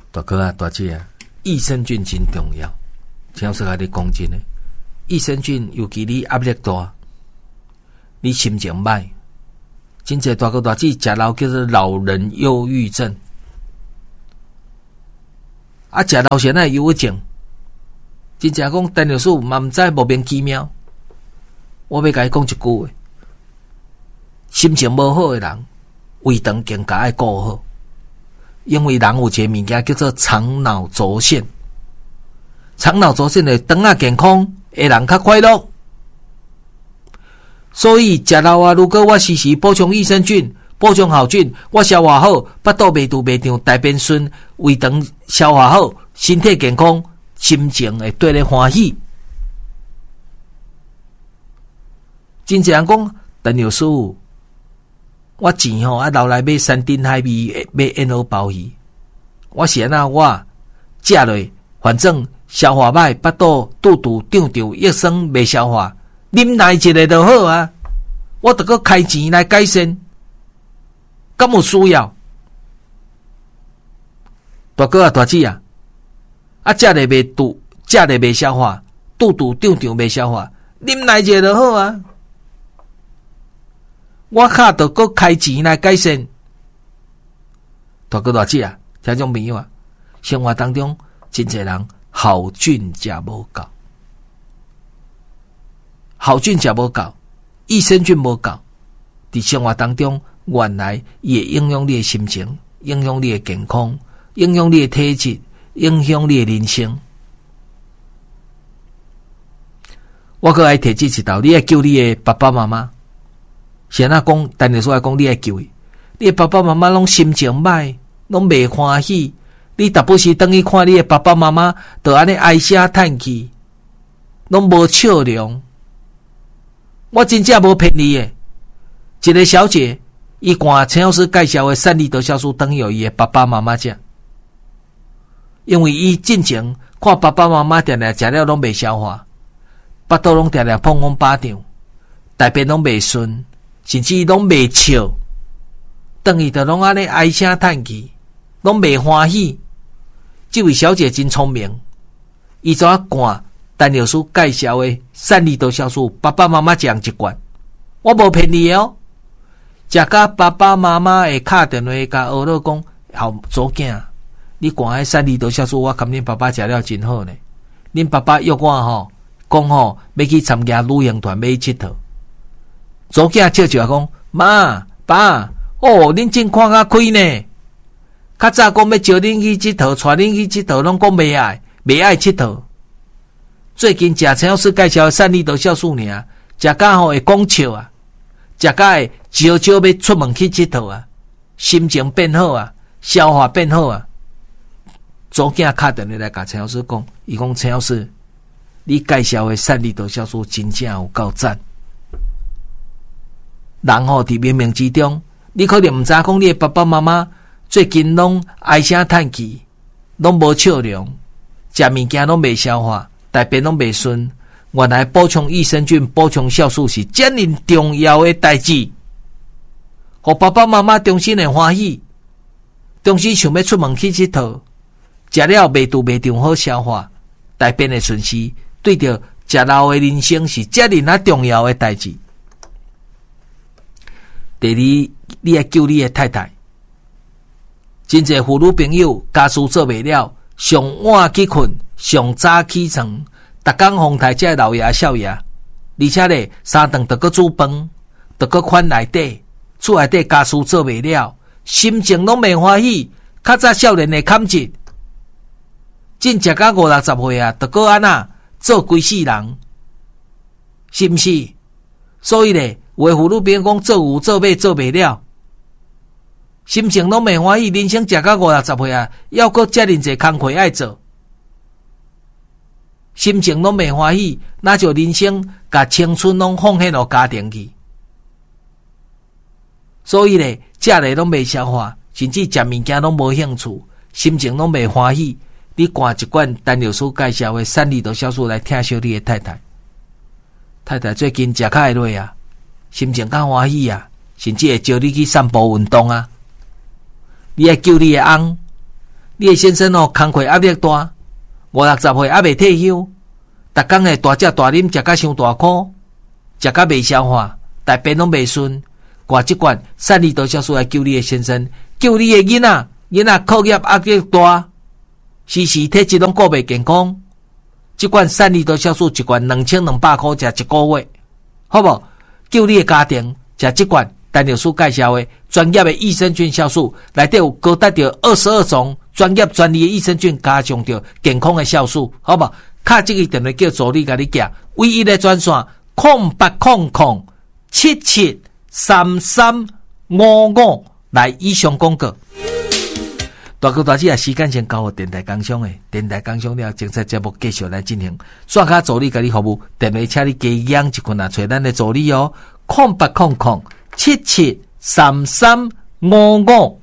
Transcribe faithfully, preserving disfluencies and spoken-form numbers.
大哥啊，大姐啊，益生菌真重要。听说甲你讲真诶，益生菌尤其你压力大，你心情歹，真侪大哥大姐食老叫做老人忧郁症。啊，食老先仔忧郁症，真正讲陈律师嘛毋知莫名其妙。我要甲你讲一句话：心情无好诶人，胃肠更加爱顾好，因为人有一个物件叫做肠脑轴线，肠脑轴线诶肠啊健康，会人较快乐。所以食老啊，如果我时时补充益生菌、补充好菌，我消化好，腹肚袂肚袂胀，大便顺，胃肠消化好，身体健康，心情会对咧欢喜。真正人讲，陈律师，我钱吼啊留来买山珍海味，买烟荷鲍鱼。我是安那我食落，反正消化歹，腹肚肚肚胀胀，益生袂消化，啉来一个就好啊。我得个开钱来改善，敢有需要？大哥啊，大姐啊，啊食了袂肚，食了袂消化，肚肚胀胀袂消化，啉来一个就好啊。我卡得个开钱来改善。大哥大姐啊，听众朋友啊，生活当中真侪人好菌食无够，好菌食无够，益生菌无够，伫生活当中原来也影响你的心情，影响你的健康，影响你的体质，影响你的人生。我阁爱提这一道，你爱救你的爸爸妈妈。先啊讲，陈律师来讲，你爱救伊。你的爸爸妈妈拢心情歹，拢袂欢喜。你逐不时等去看你的爸爸妈妈，就安尼唉声叹气，拢无笑容。我真正无骗你诶，一个小姐，伊赶陈老师介绍的善利德酵素等有伊的爸爸妈妈食，因为伊进前看爸爸妈妈定定食了拢袂消化，腹肚拢定定碰碰巴掌，大便拢袂顺。甚至拢袂笑，等于就拢安尼唉声叹气，拢袂欢喜。这位小姐真聪明，伊怎啊赶陈律师介绍的善利德酵素，爸爸妈妈食一罐，我无骗你哦。食甲爸爸妈妈会敲电话甲学老讲，好祖囝，你赶迄善利德酵素，我看恁爸爸食了真好呢。恁爸爸约我吼，讲吼要去参加旅行团，要去佚佗。祖囝笑笑讲：妈爸，哦，恁真看较开呢。较早讲要招恁去佚佗，带恁去佚佗，拢讲袂爱，袂爱佚佗。最近食陈老师介绍的善利德酵素尔，食甲吼会讲笑啊，食甲会招招要出门去佚佗啊，心情变好啊，消化变好啊。祖囝敲电话来甲陈老师讲，伊讲陈老师，你介绍的善利德酵素真正有够赞。人吼伫冥冥之中，你可能毋知讲你的爸爸妈妈最近拢唉声叹气，拢无笑容，食物件拢袂消化，大便拢袂顺。原来补充益生菌、补充酵素是遮尔重要的代志，互爸爸妈妈终身会欢喜，终身想要出门去佚佗，食了袂肚袂胀好消化，大便的顺序，对着食老的人生是遮尔啊重要的代志。第二，你要救你的太太。真侪妇女朋友家事做袂了，上晚去困，上早起床，逐工哄抬这老爷少爷，而且咧三顿得个煮饭，得个款内底，厝内底家事做袂了，心情拢袂欢喜。较早少年的坎节，真食到五六十岁啊，得个安那做规世人，是毋是？所以咧。有的妇女朋友讲做有做买做袂了，心情拢袂欢喜，人生食到五六十岁啊，要搁遮尔济工课爱做，心情拢袂欢喜，那就人生甲青春拢奉献互家庭去。所以咧，食咧拢袂消化，甚至食物件拢无兴趣，心情拢袂欢喜。你灌一罐陈律师介绍的善利德酵素来疼惜你的太太，太太最近食较会落啊。心情较欢喜啊，甚至会招你去散步运动啊。你爱救你的翁， 你的先生哦，工课压力大，五六十岁还未退休，逐工诶大食大啉，食甲伤大苦，食甲未消化，大便拢未顺。挂即罐善利多酵素来救你的先生，救你的囡仔，囡仔课业压力大，时时体质拢顾袂健康。即罐善利多酵素一罐两千两百块，食一个月，好无？救你的家庭，食即罐陈老师介绍的专业的益生菌酵素，内底有高达着二十二种专业专利的益生菌，加上着健康的酵素，好无？卡即个电话叫助理甲你寄，唯一的专线空八空空七七三三五五来以上广告。大哥大姐啊，时间先交予电台工商诶，电台工商了，精彩节目继续来进行。线下助理甲你服务，电话请你加养一群啊，找咱的助理哦，空八空空七七三三五五